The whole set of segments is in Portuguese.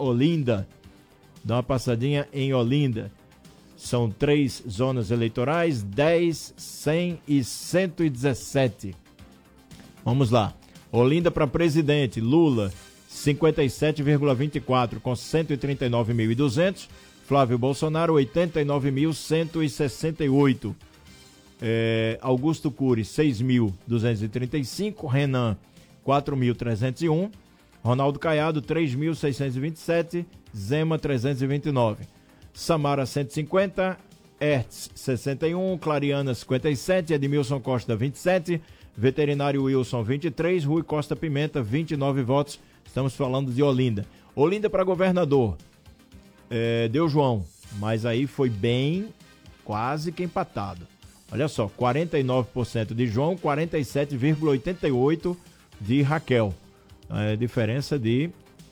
Olinda. Dá uma passadinha em Olinda. São 3 zonas eleitorais, 10, 100 e 117. Vamos lá. Olinda para presidente, Lula, 57,24 com 139.200. Flávio Bolsonaro, 89.168. Augusto Cury, 6.235. Renan, 4.301. Ronaldo Caiado, 3.627. Zema, 329. Samara, 150. Hertz, 61. Clariana, 57. Edmilson Costa, 27. Veterinário Wilson, 23. Rui Costa Pimenta, 29 votos. Estamos falando de Olinda. Olinda para governador. Deu João, mas aí foi bem, quase que empatado. Olha só, 49% de João, 47,88% de Raquel. Diferença de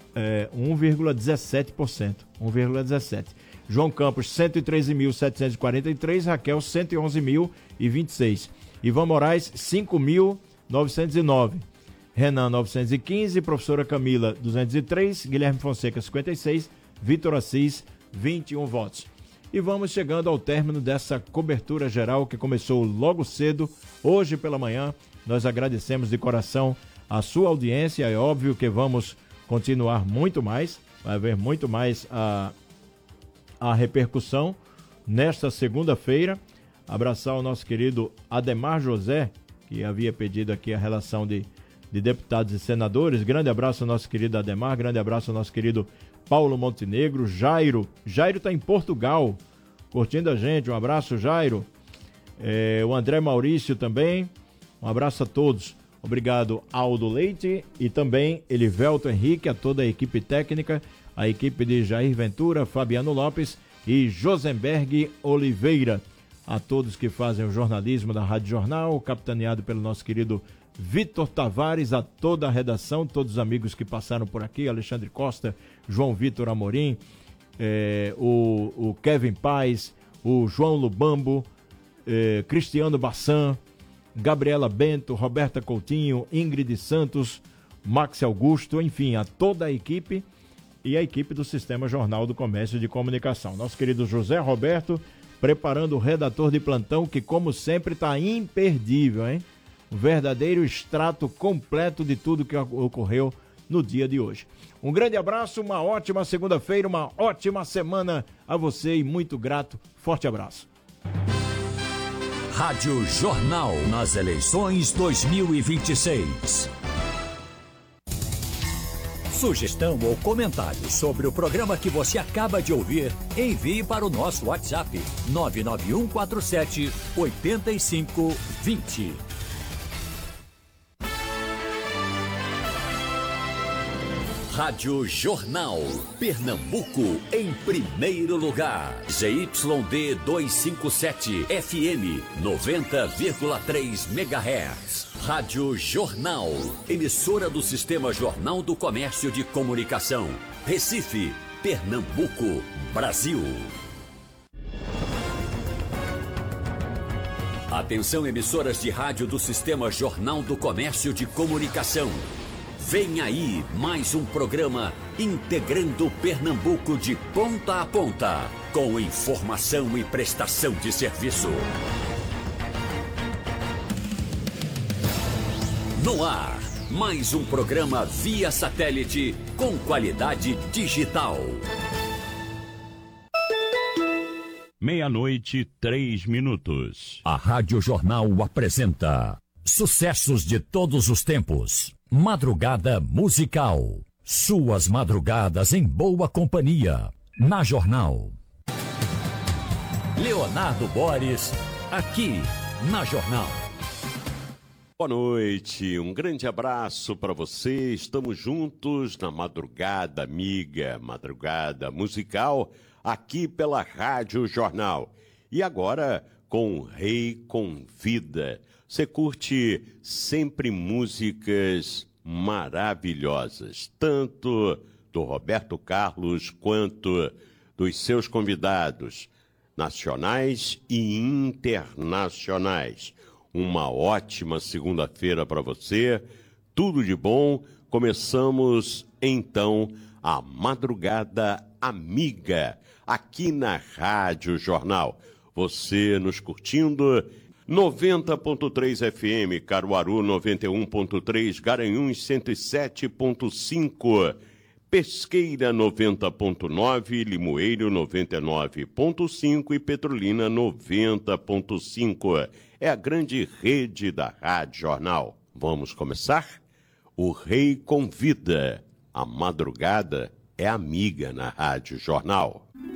1,17%. 1,17%. João Campos, 113.743, Raquel, 111.026. Ivan Moraes, 5.909. Renan, 915. Professora Camila, 203. Guilherme Fonseca, 56. Vitor Assis, 21 votos. E vamos chegando ao término dessa cobertura geral que começou logo cedo, hoje pela manhã. Nós agradecemos de coração a sua audiência. É óbvio que vamos continuar muito mais, vai haver muito mais a repercussão nesta segunda-feira. Abraçar o nosso querido Ademar José, que havia pedido aqui a relação de deputados e senadores. Grande abraço ao nosso querido Ademar, grande abraço ao nosso querido Paulo Montenegro. Jairo está em Portugal, curtindo a gente. Um abraço, Jairo. O André Maurício também. Um abraço a todos. Obrigado, Aldo Leite, e também Elivelto Henrique, a toda a equipe técnica, a equipe de Jair Ventura, Fabiano Lopes e Josenberg Oliveira. A todos que fazem o jornalismo da Rádio Jornal, capitaneado pelo nosso querido Vitor Tavares, a toda a redação, todos os amigos que passaram por aqui, Alexandre Costa, João Vitor Amorim, o Kevin Paz, o João Lubambo, Cristiano Bassan, Gabriela Bento, Roberta Coutinho, Ingrid Santos, Max Augusto, enfim, a toda a equipe e a equipe do Sistema Jornal do Comércio de Comunicação. Nosso querido José Roberto, preparando o redator de plantão, que como sempre está imperdível, hein? Um verdadeiro extrato completo de tudo que ocorreu no dia de hoje. Um grande abraço, uma ótima segunda-feira, uma ótima semana a você e muito grato. Forte abraço. Rádio Jornal nas eleições 2026. Sugestão ou comentário sobre o programa que você acaba de ouvir, envie para o nosso WhatsApp 99147-8520. Rádio Jornal, Pernambuco em primeiro lugar. ZYD 257, FM 90,3 MHz. Rádio Jornal, emissora do Sistema Jornal do Comércio de Comunicação. Recife, Pernambuco, Brasil. Atenção, emissoras de rádio do Sistema Jornal do Comércio de Comunicação. Vem aí mais um programa integrando Pernambuco de ponta a ponta, com informação e prestação de serviço. No ar, mais um programa via satélite com qualidade digital. 00:03. A Rádio Jornal apresenta sucessos de todos os tempos. Madrugada musical. Suas madrugadas em boa companhia. Na Jornal. Leonardo Boris, aqui na Jornal. Boa noite, um grande abraço para você. Estamos juntos na madrugada amiga, madrugada musical, aqui pela Rádio Jornal. E agora com o Rei Convida. Você curte sempre músicas maravilhosas, tanto do Roberto Carlos quanto dos seus convidados, nacionais e internacionais. Uma ótima segunda-feira para você, tudo de bom. Começamos então a Madrugada Amiga, aqui na Rádio Jornal. Você nos curtindo, 90.3 FM, Caruaru 91.3, Garanhuns 107.5, Pesqueira 90.9, Limoeiro 99.5 e Petrolina 90.5. É a grande rede da Rádio Jornal. Vamos começar? O Rei convida. A madrugada é amiga na Rádio Jornal.